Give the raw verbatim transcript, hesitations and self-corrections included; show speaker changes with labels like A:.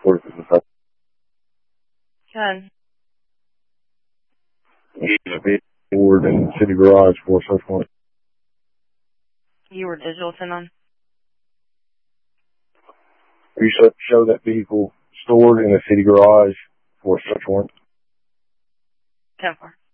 A: What is it?
B: Good.
A: Yeah, be stored in the city garage for a search warrant.
B: You were digital ten on?
A: You should show that vehicle stored in the city garage for a search warrant.
B: ten four.